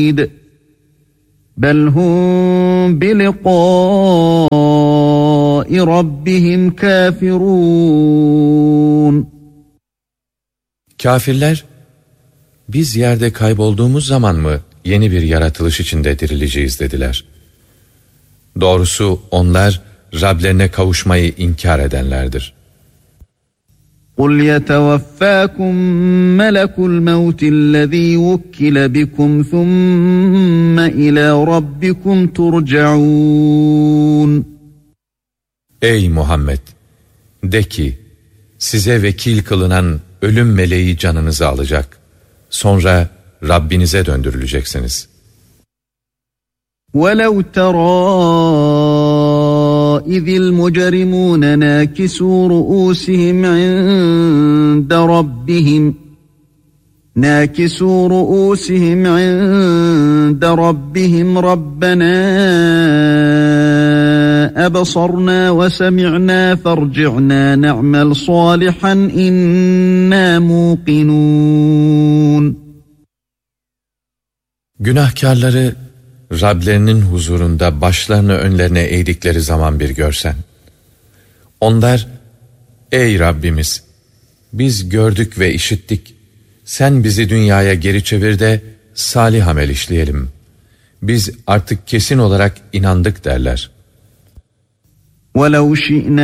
بَلْ هُمْ بِلِقَاءِ رَبِّهِمْ كَافِرُونَ. Kafirler, biz yerde kaybolduğumuz zaman mı yeni bir yaratılış içinde dirileceğiz dediler. Doğrusu onlar Rablerine kavuşmayı inkar edenlerdir. قُلْ يَتَوَفَّاكُمْ مَلَكُ الْمَوْتِ الَّذ۪ي وُكِّلَ بِكُمْ ثُمَّ إِلَى رَبِّكُمْ تُرْجَعُونَ. Ey Muhammed! De ki, size vekil kılınan ölüm meleği canınızı alacak. Sonra Rabbinize döndürüleceksiniz. وَلَوْ تَرَى إِذِ الْمُجْرِمُونَ نَاكِسُوا رُؤُوسِهِمْ عِندَ رَبِّهِمْ رَبَّنَا أَبْصَرْنَا وَسَمِعْنَا فَارْجِعْنَا نَعْمَلْ صَالِحًا إِنَّا مُوقِنُونَ. Günahkarları Rablerinin huzurunda başlarını önlerine eğdikleri zaman bir görsen. Onlar, ey Rabbimiz! Biz gördük ve işittik. Sen bizi dünyaya geri çevir de salih amel işleyelim. Biz artık kesin olarak inandık derler. وَلَوْ شِئْنَا